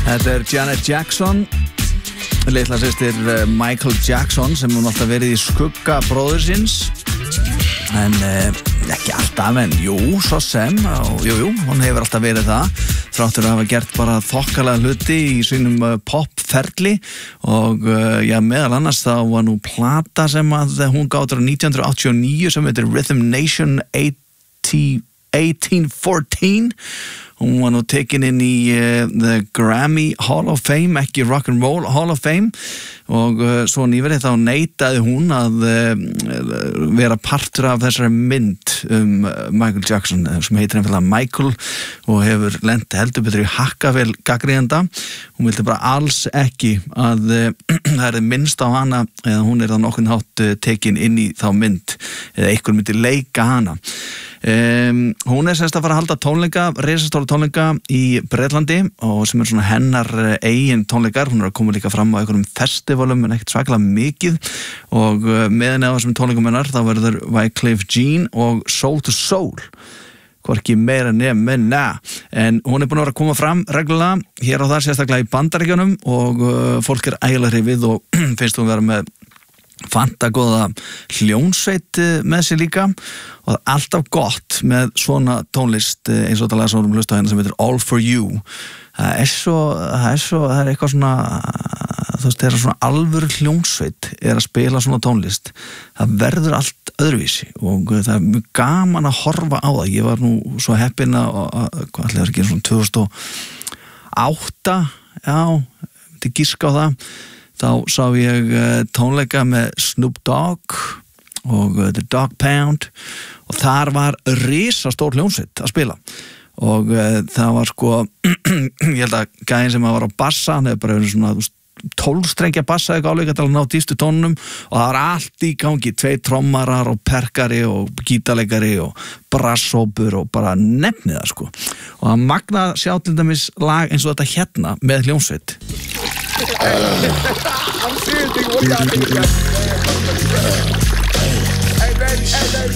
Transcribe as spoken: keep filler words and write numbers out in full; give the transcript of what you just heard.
Þetta er Janet Jackson, litla systir Michael Jackson sem hún alltaf verið í skugga bróður síns. En eh, ekki alltaf, en jú, svo sem, og, jú, jú, hún hefur alltaf verið það. Þráttur að hafa gert bara þokkalega hluti í sínum uh, popferli og uh, já, meðal annars þá var nú plata sem að hún gátur á nítján hundruð áttatíu og níu sem heitir Rhythm Nation eighteen fourteen. Hún var nú tekin inn í uh, The Grammy Hall of Fame, ekki Rock and Roll Hall of Fame, og uh, svo nýverið þá neitaði hún að uh, vera partur af þessari mynd um uh, Michael Jackson sem heitir einfallega Michael og hefur lent heldur betur í hakkavel gagnrýnenda. Hún vildi bara alls ekki að uh, það er minnst á hana eða hún er þá nokkurn hátt uh, tekin inn í þá mynd eða einhver myndi leika hana. Um, hún er semst að fara að halda tónleika, risastóra tónleika í Bretlandi og sem er svona hennar eigin tónleikar. Hún er að koma líka fram á einhverjum festivalum en ekkert svakalega mikið og meðan á þessum tónleikum hennar þá verður Wyclef Jean og Soul to Soul, hvorki meira nefn menna, en hún er búin að vera að koma fram reglulega hér og þar, sérstaklega í Bandaríkjunum, og uh, fólk er ægilega hrifið og finnst hún vera með fantagóða hljónsveit með sér líka, og það er alltaf gott með svona tónlist eins og þetta lag sem við hlusta á hérna sem heitir All for You. Það er svo, það er svo, það er eitthvað svona, þú veist, þegar svona alvöru hljónsveit er að spila svona tónlist, það verður allt öðruvísi og það er mjög gaman að horfa á það. Ég var nú svo heppinn að, hvað ætlaði að gera svona tvö þúsund og átta, já, til gíska á það, þá sá ég uh, tónleika með Snoop Dogg og uh, The Dog Pound og þar var risastór hljómsveit að spila og uh, það var sko ég held að gæðin sem var á bassa, hann hefur bara verið svona tólf strengja bassa eitthvað áleika til að ná dýstu tónunum og það var allt í gangi, tvei trommarar og perkari og gítarleikari og brassópur og bara nefnið það sko, og það magna sjá til dæmis lag eins og þetta hérna með hljómsveit. I'm serious, what y'all think about it? Hey, baby, hey, baby.